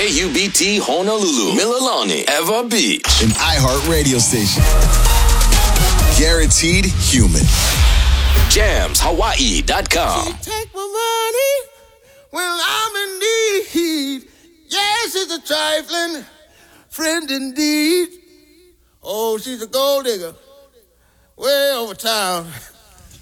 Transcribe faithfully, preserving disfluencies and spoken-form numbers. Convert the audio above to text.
K U B T Honolulu, Mililani, Eva Beach. An iHeart radio station. Guaranteed human. Jams Hawaii dot com. Take my money when I'm in need. Yes, it's a trifling friend indeed. Oh, she's a gold digger way over town.